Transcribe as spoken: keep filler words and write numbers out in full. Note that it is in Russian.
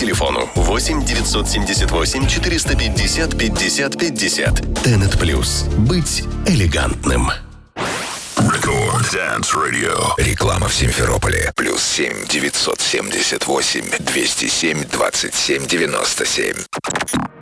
телефону восемь девятьсот семьдесят восемь четыреста пятьдесят пятьдесят пятьдесят. Тенет Плюс. Быть элегантным. Record Dance Radio. Реклама в Симферополе. Плюс семь девятьсот семьдесят восемь двести семь двадцать семь девяносто семь.